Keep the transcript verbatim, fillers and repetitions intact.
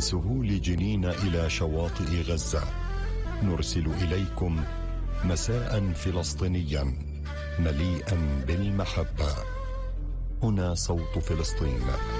سهول جنين إلى شواطئ غزة، نرسل إليكم مساء فلسطينيا مليئا بالمحبة. هنا صوت فلسطين.